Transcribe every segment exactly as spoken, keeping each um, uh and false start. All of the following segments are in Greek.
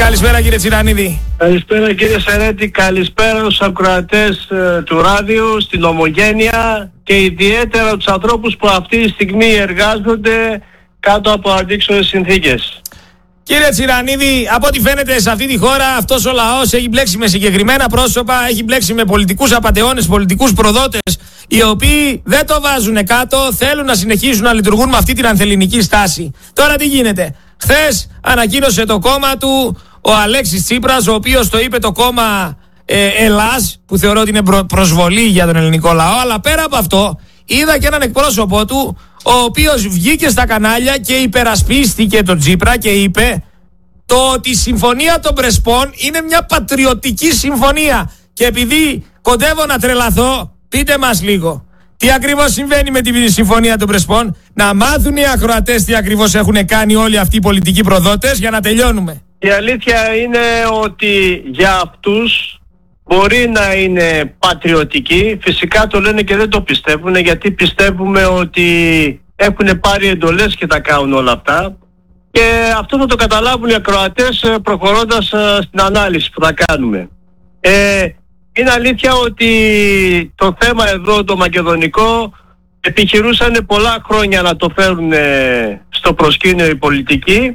Καλησπέρα κύριε Τσιρανίδη. Καλησπέρα κύριε Σερέτη, καλησπέρα στους ακροατές ε, του ράδιου, στην Ομογένεια και ιδιαίτερα τους ανθρώπους που αυτή τη στιγμή εργάζονται κάτω από αντίξωες συνθήκες. Κύριε Τσιρανίδη, από ό,τι φαίνεται σε αυτή τη χώρα αυτός ο λαός έχει μπλέξει με συγκεκριμένα πρόσωπα, έχει μπλέξει με πολιτικούς απατεώνες, πολιτικούς προδότες, οι οποίοι δεν το βάζουν κάτω, θέλουν να συνεχίσουν να λειτουργούν με αυτή την ανθελληνική στάση. Τώρα τι γίνεται? Χθες ανακοίνωσε το κόμμα του ο Αλέξης Τσίπρας, ο οποίος το είπε το κόμμα ε, Ελλάς, που θεωρώ ότι είναι προ, προσβολή για τον ελληνικό λαό, αλλά πέρα από αυτό είδα και έναν εκπρόσωπό του, ο οποίος βγήκε στα κανάλια και υπερασπίστηκε τον Τσίπρα και είπε το ότι η συμφωνία των Πρεσπών είναι μια πατριωτική συμφωνία. Και επειδή κοντεύω να τρελαθώ, πείτε μας λίγο, τι ακριβώς συμβαίνει με τη συμφωνία των Πρεσπών, να μάθουν οι ακροατές τι ακριβώς έχουν κάνει όλοι αυτοί οι πολιτικοί προδότες για να τελειώνουμε. Η αλήθεια είναι ότι για αυτούς μπορεί να είναι πατριωτικοί, φυσικά το λένε και δεν το πιστεύουν, γιατί πιστεύουμε ότι έχουν πάρει εντολές και τα κάνουν όλα αυτά, και αυτό θα το καταλάβουν οι ακροατές προχωρώντας στην ανάλυση που θα κάνουμε. Ε, είναι αλήθεια ότι το θέμα εδώ το μακεδονικό επιχειρούσαν πολλά χρόνια να το φέρουν στο προσκήνιο οι πολιτικοί.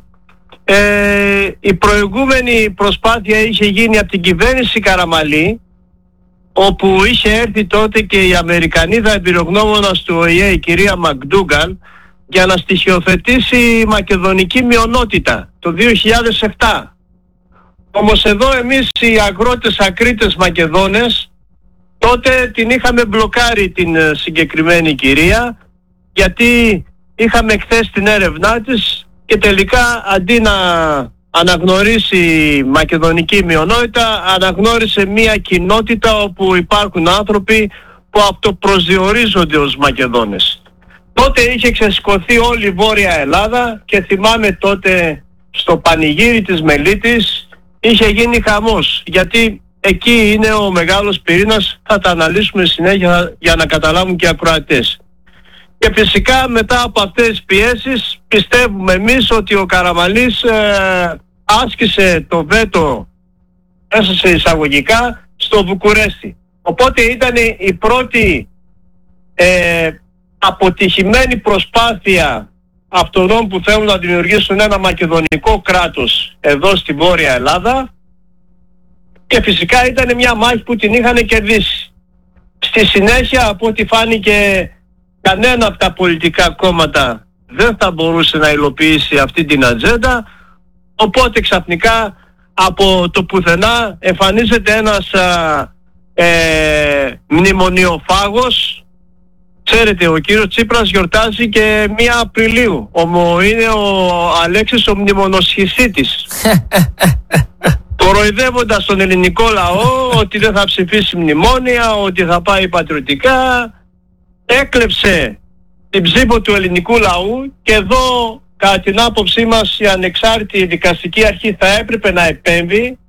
Ε, η προηγούμενη προσπάθεια είχε γίνει από την κυβέρνηση Καραμαλή, όπου είχε έρθει τότε και η Αμερικανίδα εμπειρογνώμονας του Ο Ε Ε, η κυρία Μακντούγκαλ, για να στοιχειοθετήσει μακεδονική μειονότητα το δύο χιλιάδες επτά. Όμως εδώ εμείς οι αγρότες ακρίτες Μακεδόνες τότε την είχαμε μπλοκάρει την συγκεκριμένη κυρία, γιατί είχαμε εκθέσει την έρευνά της και τελικά αντί να αναγνωρίσει μακεδονική μειονότητα, αναγνώρισε μια κοινότητα όπου υπάρχουν άνθρωποι που αυτοπροσδιορίζονται ως Μακεδόνες. Τότε είχε ξεσηκωθεί όλη η Βόρεια Ελλάδα και θυμάμαι τότε στο πανηγύρι της Μελίτης είχε γίνει χαμός, γιατί εκεί είναι ο μεγάλος πυρήνας, θα τα αναλύσουμε συνέχεια για να καταλάβουν και οι ακροατές. Και φυσικά μετά από αυτές τις πιέσεις πιστεύουμε εμείς ότι ο Καραμαλής ε, άσκησε το βέτο μέσα σε εισαγωγικά στο Βουκουρέστι. Οπότε ήταν η πρώτη ε, αποτυχημένη προσπάθεια αυτών που θέλουν να δημιουργήσουν ένα μακεδονικό κράτος εδώ στη Βόρεια Ελλάδα, και φυσικά ήταν μια μάχη που την είχαν κερδίσει. Στη συνέχεια, από ό,τι φάνηκε, κανένα από τα πολιτικά κόμματα δεν θα μπορούσε να υλοποιήσει αυτή την ατζέντα, οπότε ξαφνικά από το πουθενά εμφανίζεται ένας α, ε, μνημονιοφάγος. Ξέρετε, ο κύριος Τσίπρας γιορτάζει και μία Απριλίου. Ομο, είναι ο Αλέξης ο μνημονοσχησίτης. Κοροϊδεύοντας τον ελληνικό λαό ότι δεν θα ψηφίσει μνημόνια, ότι θα πάει πατριωτικά, έκλεψε την ψήφο του ελληνικού λαού, και εδώ κατά την άποψή μας η ανεξάρτητη δικαστική αρχή θα έπρεπε να επέμβει,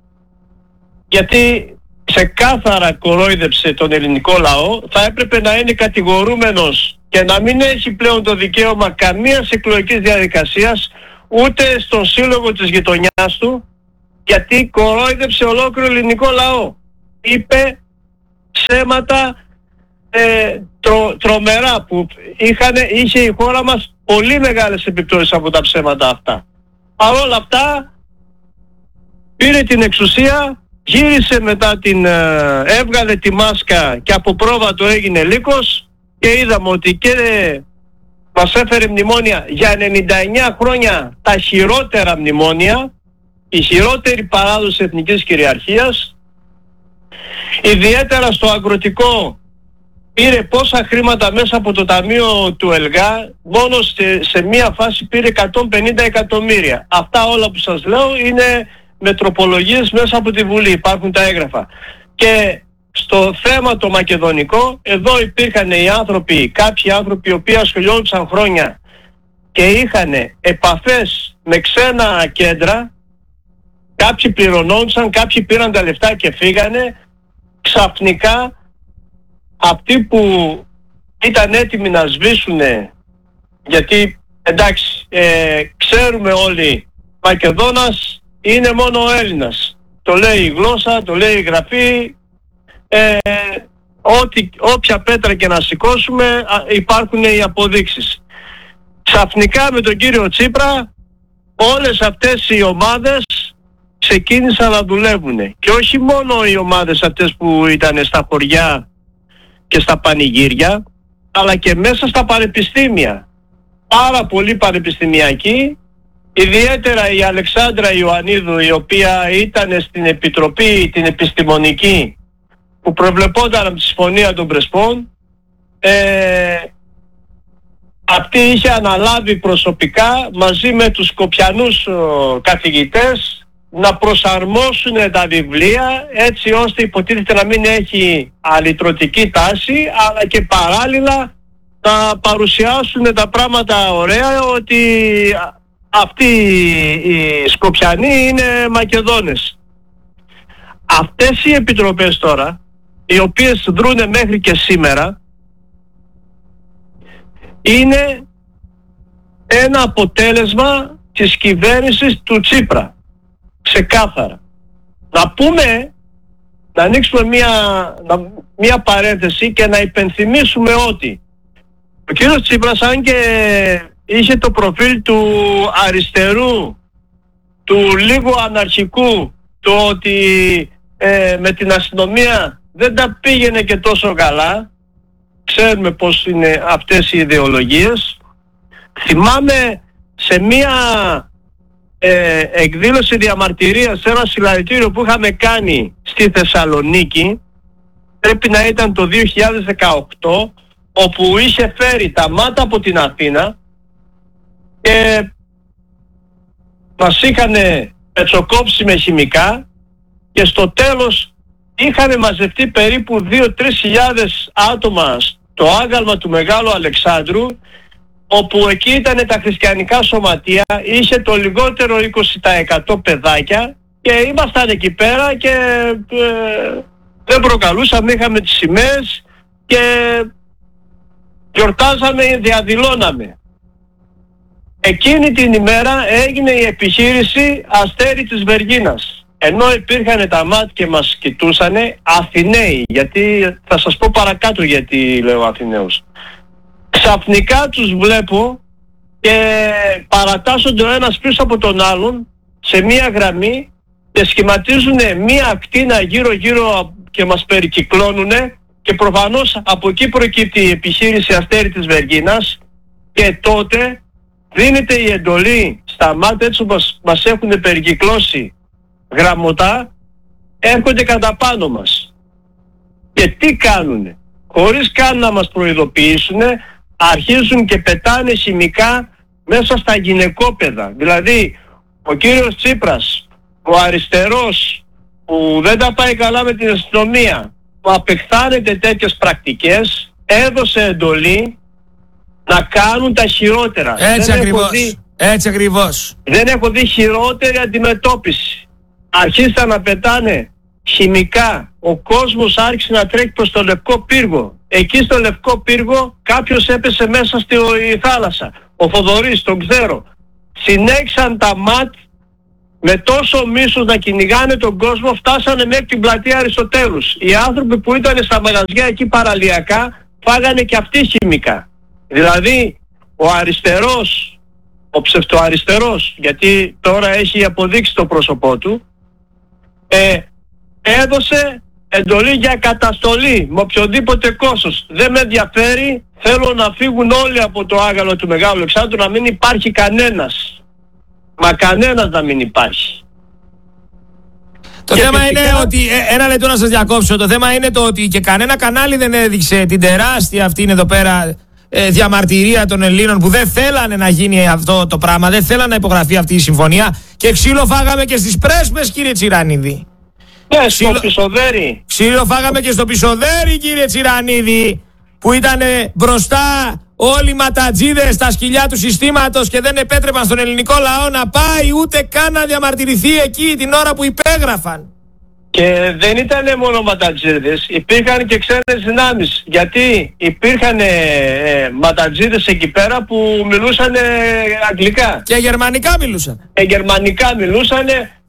γιατί ξεκάθαρα κορόιδεψε τον ελληνικό λαό. Θα έπρεπε να είναι κατηγορούμενος και να μην έχει πλέον το δικαίωμα καμίας εκλογικής διαδικασίας, ούτε στον σύλλογο της γειτονιάς του, γιατί κορόιδεψε ολόκληρο ελληνικό λαό. Είπε ψέματα ε, τρο, τρομερά που είχαν, είχε η χώρα μας πολύ μεγάλες επιπτώσεις από τα ψέματα αυτά. Παρ' όλα αυτά πήρε την εξουσία, γύρισε μετά την, ε, έβγαλε τη μάσκα και από πρόβατο έγινε λύκος, και είδαμε ότι και ε, μας έφερε μνημόνια για ενενήντα εννέα χρόνια, τα χειρότερα μνημόνια, η χειρότερη παράδοση εθνικής κυριαρχίας. Ιδιαίτερα στο αγροτικό πήρε πόσα χρήματα μέσα από το ταμείο του ΕΛΓΑ, μόνο σε, σε μία φάση πήρε εκατόν πενήντα εκατομμύρια. Αυτά όλα που σας λέω είναι με τροπολογίες μέσα από τη Βουλή, υπάρχουν τα έγγραφα. Και στο θέμα το μακεδονικό, εδώ υπήρχαν οι άνθρωποι, κάποιοι άνθρωποι οι οποίοι ασχολιόντουσαν χρόνια και είχαν επαφές με ξένα κέντρα, κάποιοι πληρωνόντουσαν, κάποιοι πήραν τα λεφτά και φύγανε. Ξαφνικά αυτοί που ήταν έτοιμοι να σβήσουν, γιατί εντάξει ε, ξέρουμε όλοι, Μακεδόνας είναι μόνο ο Έλληνας. Το λέει η γλώσσα, το λέει η γραφή, ε, ό,τι, όποια πέτρα και να σηκώσουμε υπάρχουν οι αποδείξεις. Ξαφνικά με τον κύριο Τσίπρα όλες αυτές οι ομάδες ξεκίνησαν να δουλεύουν. Και όχι μόνο οι ομάδες αυτές που ήταν στα χωριά και στα πανηγύρια, αλλά και μέσα στα πανεπιστήμια. Πάρα πολλοί πανεπιστημιακοί, ιδιαίτερα η Αλεξάνδρα Ιωαννίδου, η οποία ήταν στην επιτροπή την επιστημονική που προβλεπόταν από τη Συμφωνία των Πρεσπών, ε, αυτή είχε αναλάβει προσωπικά μαζί με τους σκοπιανούς ο, καθηγητές να προσαρμόσουν τα βιβλία έτσι ώστε υποτίθεται να μην έχει αλυτρωτική τάση, αλλά και παράλληλα να παρουσιάσουν τα πράγματα ωραία, ότι αυτοί οι Σκοπιανοί είναι Μακεδόνες. Αυτές οι επιτροπές τώρα, οι οποίες δρούνε μέχρι και σήμερα, είναι ένα αποτέλεσμα της κυβέρνησης του Τσίπρα. Ξεκάθαρα. Να πούμε, να ανοίξουμε μια, μια παρένθεση και να υπενθυμίσουμε ότι ο κύριος Τσίπρας, αν και είχε το προφίλ του αριστερού, του λίγο αναρχικού, το ότι ε, με την αστυνομία δεν τα πήγαινε και τόσο καλά, ξέρουμε πώς είναι αυτές οι ιδεολογίες. Θυμάμαι σε μια ε, εκδήλωση διαμαρτυρίας σε ένα συλλαλητήριο που είχαμε κάνει στη Θεσσαλονίκη, πρέπει να ήταν το δύο χιλιάδες δεκαοκτώ, όπου είχε φέρει τα ΜΑΤ από την Αθήνα και μας είχαν πετσοκόψει με χημικά και στο τέλος είχαν μαζευτεί περίπου δύο με τρεις χιλιάδες άτομα στο άγαλμα του Μεγάλου Αλεξάνδρου, όπου εκεί ήταν τα χριστιανικά σωματεία, είχε το λιγότερο είκοσι τοις εκατό παιδάκια και ήμασταν εκεί πέρα και ε, δεν προκαλούσαμε, είχαμε τις σημαίες και γιορτάζαμε, διαδηλώναμε. Εκείνη την ημέρα έγινε η επιχείρηση Αστέρι της Βεργίνας. Ενώ υπήρχαν τα ΜΑΤ και μας κοιτούσανε, Αθηναίοι, γιατί θα σας πω παρακάτω γιατί λέω Αθηναίους. Ξαφνικά τους βλέπω και παρατάσσονται ο ένας πίσω από τον άλλον σε μία γραμμή και σχηματίζουν μία ακτίνα γύρω γύρω και μας περικυκλώνουν, και προφανώς από εκεί προκύπτει η επιχείρηση Αστέρι της Βεργίνας και τότε δίνεται η εντολή στα ΜΑΤ, έτσι όπως μας έχουν περικυκλώσει γραμμωτά, έρχονται κατά πάνω μας. Και τι κάνουνε? Χωρίς καν να μας προειδοποιήσουνε, αρχίζουν και πετάνε χημικά μέσα στα γυναικόπαιδα. Δηλαδή ο κύριος Τσίπρας, ο αριστερός που δεν τα πάει καλά με την αστυνομία, που απεχθάνεται τέτοιες πρακτικές, έδωσε εντολή να κάνουν τα χειρότερα. Έτσι δεν ακριβώς. Δει, Έτσι ακριβώς. δεν έχω δει χειρότερη αντιμετώπιση. Αρχίσαν να πετάνε χημικά. Ο κόσμος άρχισε να τρέχει προς το Λευκό Πύργο. Εκεί στο Λευκό Πύργο κάποιος έπεσε μέσα στη θάλασσα. Ο Θοδωρής, τον ξέρω. Συνέχισαν τα ΜΑΤ με τόσο μίσος να κυνηγάνε τον κόσμο, φτάσανε μέχρι την πλατεία Αριστοτέλους. Οι άνθρωποι που ήταν στα μαγαζιά εκεί παραλιακά φάγανε και αυτοί χημικά. Δηλαδή ο αριστερός, ο ψευτοαριστερός, γιατί τώρα έχει αποδείξει το πρόσωπό του, ε, έδωσε εντολή για καταστολή με οποιοδήποτε κόστος. Δεν με ενδιαφέρει, θέλω να φύγουν όλοι από το άγαλο του Μεγάλου Αλεξάνδρου, να μην υπάρχει κανένας. Μα κανένας να μην υπάρχει. Το και θέμα φυσικά... είναι ότι, ε, ένα λεπτό να σας διακόψω, το θέμα είναι το ότι και κανένα κανάλι δεν έδειξε την τεράστια αυτή εδώ πέρα ε, διαμαρτυρία των Ελλήνων που δεν θέλανε να γίνει αυτό το πράγμα, δεν θέλανε να υπογραφεί αυτή η συμφωνία, και ξύλο φάγαμε και στις πρέσπες, κύριε Τσιρανίδη. Ναι, ξύλο... στο Πισοδέρι. Ξύλο φάγαμε και στο Πισοδέρι, κύριε Τσιρανίδη, που ήταν μπροστά όλοι οι ματατζίδες στα σκυλιά του συστήματος και δεν επέτρεπαν στον ελληνικό λαό να πάει ούτε καν να διαμαρτυρηθεί εκεί την ώρα που υπέγραφαν. Και δεν ήταν μόνο ματατζίδες, υπήρχαν και ξένες δυνάμεις. Γιατί υπήρχαν ε, ε, ματατζίδες εκεί πέρα που μιλούσαν ε, αγγλικά. Και γερμανικά μιλούσαν. Και γερμανικά μιλούσαν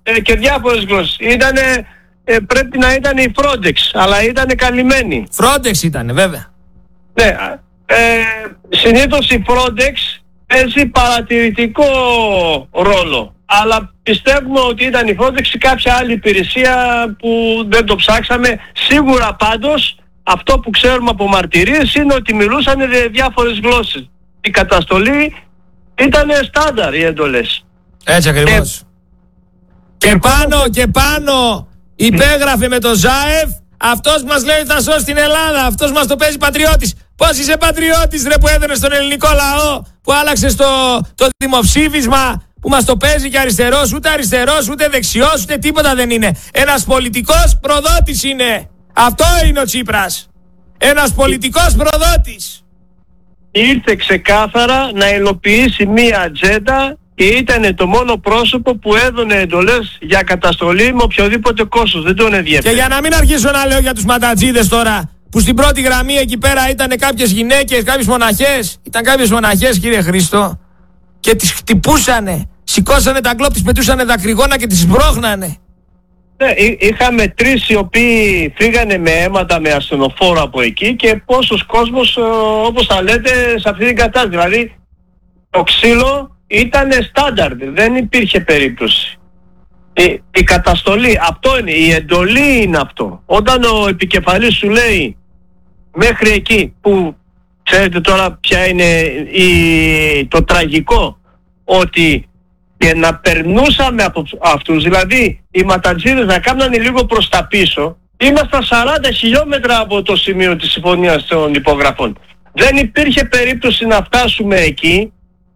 ε, και διάφορες γλώσσες. Ήτανε, ε, πρέπει να ήταν η Frontex, αλλά ήταν καλυμμένη. Frontex ήτανε, βέβαια. Ναι, ε, συνήθως η Frontex παίζει παρατηρητικό ρόλο. Αλλά πιστεύουμε ότι ήταν η Frontex ή κάποια άλλη υπηρεσία που δεν το ψάξαμε. Σίγουρα πάντως αυτό που ξέρουμε από μαρτυρίες είναι ότι μιλούσαν διάφορες γλώσσες. Η καταστολή ήταν στάνταρ οι εντολές. Έτσι ακριβώς. Και, και πάνω και πάνω υπέγραφε με το Ζάεφ. Αυτός μας λέει θα σώσει την Ελλάδα. Αυτός μας το παίζει πατριώτης. Πώς είσαι πατριώτης ρε που έδαινε στον ελληνικό λαό, που άλλαξε το, το δημοψήφισμα, που μας το παίζει και αριστερός, ούτε αριστερός, ούτε δεξιός, ούτε τίποτα δεν είναι. Ένας πολιτικός προδότης είναι. Αυτό είναι ο Τσίπρας. Ένας πολιτικός προδότης. Ήρθε ξεκάθαρα να υλοποιήσει μία ατζέντα και ήταν το μόνο πρόσωπο που έδωνε εντολές για καταστολή με οποιοδήποτε κόστος. Δεν τον ενδιαφέρει. Και για να μην αρχίσω να λέω για τους ματατζίδες τώρα, που στην πρώτη γραμμή εκεί πέρα ήταν κάποιες γυναίκες, κάποιες μοναχές. Ήταν κάποιες μοναχές, κύριε Χρήστο, και τις χτυπούσανε. Σηκώσανε τα γκλόπ, τις πετούσανε δακρυγόνα και τις σμπρώχνανε. Ναι, είχαμε τρεις οι οποίοι φύγανε με αίματα με ασθενοφόρο από εκεί και πόσος κόσμος, όπως τα λέτε, σε αυτή την κατάσταση. Δηλαδή, το ξύλο ήταν στάνταρ, δεν υπήρχε περίπτωση. Η, η καταστολή, αυτό είναι, η εντολή είναι αυτό. Όταν ο επικεφαλής σου λέει μέχρι εκεί που, ξέρετε τώρα ποια είναι η, το τραγικό, ότι και να περνούσαμε από αυτούς, δηλαδή οι ματατζίδες να κάνανε λίγο προς τα πίσω, ήμασταν σαράντα χιλιόμετρα από το σημείο της συμφωνίας των υπογραφών. Δεν υπήρχε περίπτωση να φτάσουμε εκεί,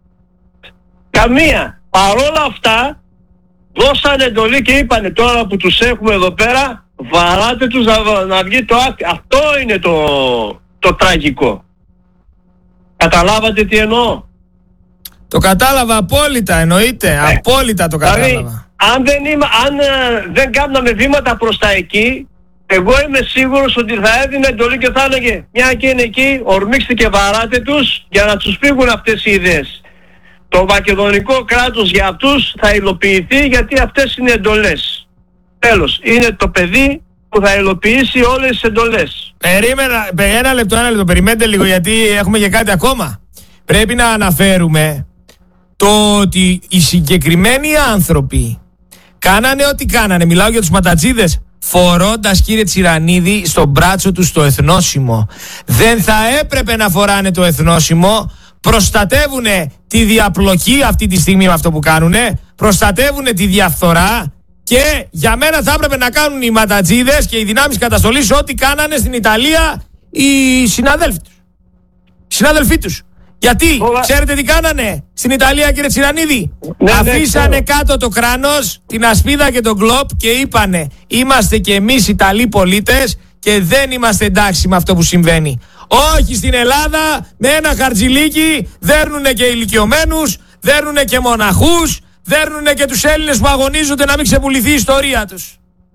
καμία. Παρόλα αυτά δώσανε εντολή και είπανε τώρα που τους έχουμε εδώ πέρα, βαράτε τους να, να βγει το άκρη. Αυτό είναι το, το τραγικό. Καταλάβατε τι εννοώ? Το κατάλαβα απόλυτα, εννοείται. Ε, απόλυτα το κατάλαβα. Δηλαδή, αν δεν, είμαι, αν, ε, δεν κάναμε βήματα προς τα εκεί, εγώ είμαι σίγουρος ότι θα έδινε εντολή και θα έλεγε μια και είναι εκεί, ορμήξτε και βαράτε τους για να τους φύγουν αυτές οι ιδέες. Το μακεδονικό κράτος για αυτούς θα υλοποιηθεί γιατί αυτές είναι εντολές. Τέλος, είναι το παιδί που θα υλοποιήσει όλες τις εντολές. Περίμενα, ένα λεπτό, ένα λεπτό, περιμένετε λίγο γιατί έχουμε και κάτι ακόμα. Πρέπει να αναφέρουμε το ότι οι συγκεκριμένοι άνθρωποι κάνανε ό,τι κάνανε. Μιλάω για τους ματατζίδες, φορώντας, κύριε Τσιρανίδη, στο μπράτσο τους το εθνόσημο. Δεν θα έπρεπε να φοράνε το εθνόσημο. Προστατεύουνε τη διαπλοκή αυτή τη στιγμή με αυτό που κάνουνε. Προστατεύουνε τη διαφθορά. Και για μένα θα έπρεπε να κάνουν οι ματατζίδες και οι δυνάμεις καταστολής ό,τι κάνανε στην Ιταλία οι συναδέλφοι τους. Οι συνάδελφοί τους. Γιατί, Ωα. ξέρετε τι κάνανε στην Ιταλία, κύριε Τσιρανίδη? Ναι, Αφήσανε ναι, κάτω το κράνος, την ασπίδα και τον γκλόπ και είπανε είμαστε και εμείς Ιταλοί πολίτες και δεν είμαστε εντάξει με αυτό που συμβαίνει. Όχι στην Ελλάδα, με ένα χαρτζιλίκι δέρνουνε και ηλικιωμένους, δέρνουνε και μοναχούς, δέρνουνε και τους Έλληνες που αγωνίζονται να μην ξεπουληθεί η ιστορία τους.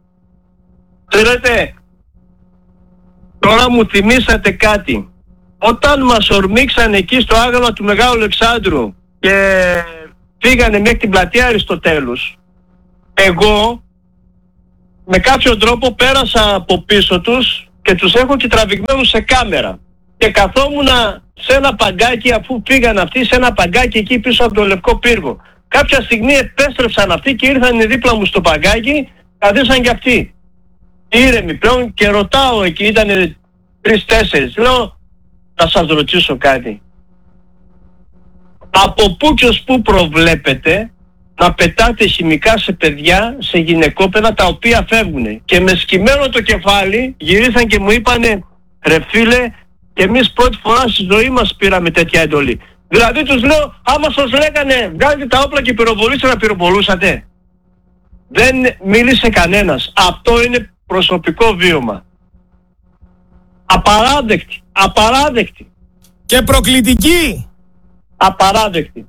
Ξέρετε, τώρα μου θυμήσατε κάτι. Όταν μας ορμήξαν εκεί στο άγαλμα του Μεγάλου Αλεξάνδρου και φύγανε μέχρι την πλατεία Αριστοτέλους, εγώ με κάποιο τρόπο πέρασα από πίσω τους και τους έχω και τραβηγμένους σε κάμερα. Και καθόμουν σε ένα παγκάκι, αφού φύγαν αυτοί, σε ένα παγκάκι εκεί πίσω από το Λευκό Πύργο. Κάποια στιγμή επέστρεψαν αυτοί και ήρθαν δίπλα μου στο παγκάκι, καθίσαν και αυτοί. Ήρεμοι πλέον και ρωτάω εκεί, ήταν τρεις-τέσσερις. Λέω, να σας ρωτήσω κάτι. Από πού και ως πού προβλέπετε να πετάτε χημικά σε παιδιά, σε γυναικόπαιδα τα οποία φεύγουνε? Και με σκυμμένο το κεφάλι γυρίσαν και μου είπανε, ρε φίλε, και εμείς πρώτη φορά στη ζωή μας πήραμε τέτοια εντολή. Δηλαδή τους λέω, άμα σας λέγανε βγάλετε τα όπλα και πυροβολήστε, να πυροβολούσατε? Δεν μίλησε κανένας. Αυτό είναι προσωπικό βίωμα. Απαράδεκτη. Απαράδεκτη. Και προκλητική. Απαράδεκτη.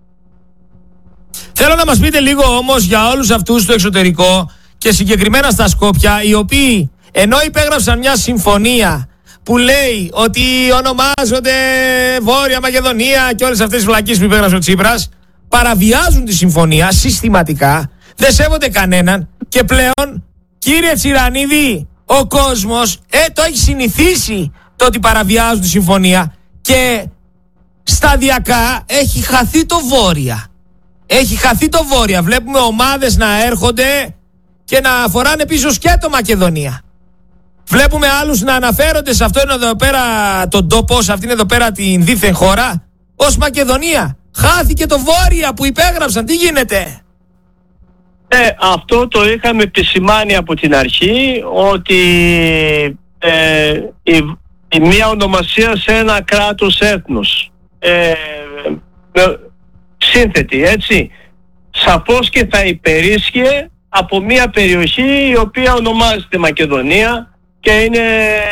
Θέλω να μας πείτε λίγο όμως για όλους αυτούς στο εξωτερικό και συγκεκριμένα στα Σκόπια, οι οποίοι ενώ υπέγραψαν μια συμφωνία που λέει ότι ονομάζονται Βόρεια Μακεδονία και όλες αυτές τις βλακίες που υπέγραψε ο Τσίπρας, παραβιάζουν τη συμφωνία συστηματικά, δεν σέβονται κανέναν και πλέον, κύριε Τσιρανίδη, ο κόσμος ε, το έχει συνηθίσει το ότι παραβιάζουν τη συμφωνία και σταδιακά έχει χαθεί το βόρεια. Έχει χαθεί το βόρεια. Βλέπουμε ομάδες να έρχονται και να φοράνε πίσω σκέτο Μακεδονία. Βλέπουμε άλλους να αναφέρονται σε αυτόν εδώ πέρα τον τόπο, σε αυτήν εδώ πέρα την δίθεν χώρα, ως Μακεδονία. Χάθηκε το βόρεια που υπέγραψαν. Τι γίνεται? Ε, αυτό το είχαμε επισημάνει από την αρχή, ότι ε, η, η μία ονομασία σε ένα κράτος έθνος ε, ε, σύνθετη, έτσι, σαφώς και θα υπερίσχυε από μία περιοχή η οποία ονομάζεται Μακεδονία και είναι,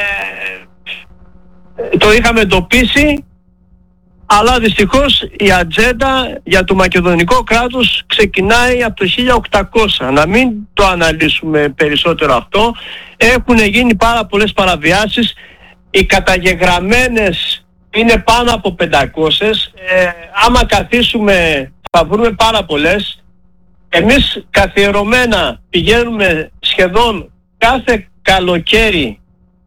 το είχαμε εντοπίσει, αλλά δυστυχώς η ατζέντα για το μακεδονικό κράτος ξεκινάει από το χίλια οκτακόσια. Να μην το αναλύσουμε περισσότερο αυτό. Έχουν γίνει πάρα πολλές παραβιάσεις. Οι καταγεγραμμένες είναι πάνω από πεντακόσιες. Ε, άμα καθίσουμε θα βρούμε πάρα πολλές. Εμείς καθιερωμένα πηγαίνουμε σχεδόν κάθε καλοκαίρι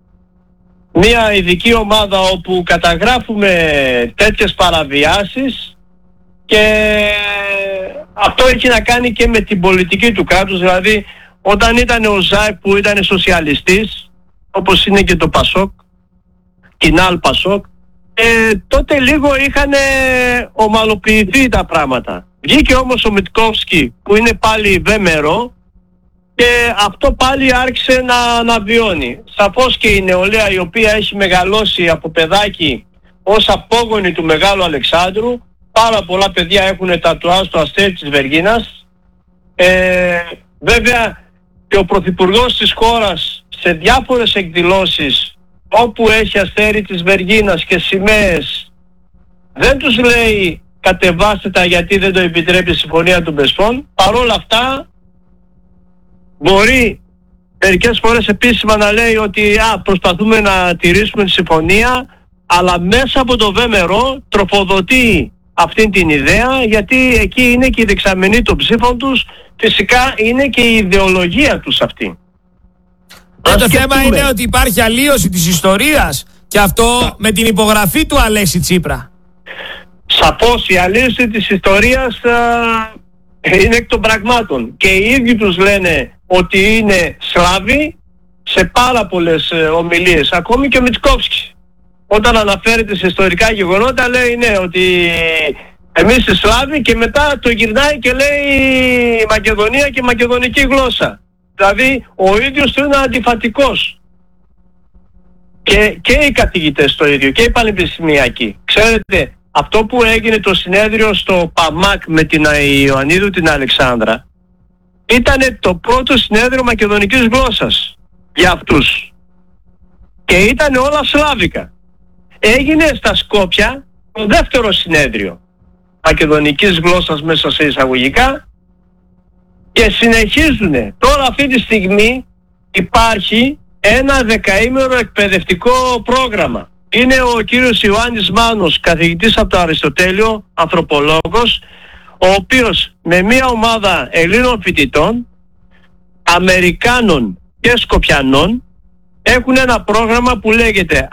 μια ειδική ομάδα όπου καταγράφουμε τέτοιες παραβιάσεις, και αυτό έχει να κάνει και με την πολιτική του κράτους. Δηλαδή όταν ήταν ο ΖΑΕ που ήταν σοσιαλιστής, όπως είναι και το ΠΑΣΟΚ, Κινάλ ΠΑΣΟΚ, ε, τότε λίγο είχαν ομαλοποιηθεί τα πράγματα. Βγήκε όμως ο Μιτκόφσκι που είναι πάλι βέμερο και αυτό πάλι άρχισε να αναβιώνει. Σαφώς και η νεολαία η οποία έχει μεγαλώσει από παιδάκι ως απόγονη του Μεγάλου Αλεξάνδρου, πάρα πολλά παιδιά έχουν τατουάζ το αστέρι της Βεργίνας. Ε, βέβαια και ο πρωθυπουργός της χώρας σε διάφορες εκδηλώσεις όπου έχει αστέρι της Βεργίνας και σημαίες δεν τους λέει κατεβάστε τα γιατί δεν το επιτρέπει η συμφωνία των Πρεσπών. Παρόλα αυτά μπορεί μερικές φορές επίσημα να λέει ότι α, προσπαθούμε να τηρήσουμε τη συμφωνία, αλλά μέσα από το βέμερο τροφοδοτεί αυτήν την ιδέα, γιατί εκεί είναι και η δεξαμενή των ψήφων τους, φυσικά είναι και η ιδεολογία τους αυτή. Ε, το θέμα είναι ότι υπάρχει αλλίωση της ιστορίας και αυτό με την υπογραφή του Αλέξη Τσίπρα. Σαφώς η αλλίωση της ιστορίας α, είναι εκ των πραγμάτων και οι ίδιοι τους λένε ότι είναι Σλάβοι σε πάρα πολλές ε, ομιλίες. Ακόμη και ο Μιτσκόφσκι όταν αναφέρεται σε ιστορικά γεγονότα λέει ναι ότι εμείς οι Σλάβοι, και μετά το γυρνάει και λέει Μακεδονία και μακεδονική γλώσσα. Δηλαδή ο ίδιος του είναι αντιφατικός. Και, και οι καθηγητές το ίδιο και οι πανεπιστημιακοί. Ξέρετε, αυτό που έγινε το συνέδριο στο ΠΑΜΑΚ με την Ιωαννίδου την Αλεξάνδρα ήταν το πρώτο συνέδριο μακεδονικής γλώσσας για αυτούς. Και ήταν όλα σλάβικα. Έγινε στα Σκόπια το δεύτερο συνέδριο μακεδονικής γλώσσας μέσα σε εισαγωγικά και συνεχίζουνε. Τώρα αυτή τη στιγμή υπάρχει ένα δεκαήμερο εκπαιδευτικό πρόγραμμα. Είναι ο κύριος Ιωάννης Μάνος, καθηγητής από το Αριστοτέλειο, ανθρωπολόγος, ο οποίος με μια ομάδα Ελλήνων φοιτητών, Αμερικάνων και Σκοπιανών έχουν ένα πρόγραμμα που λέγεται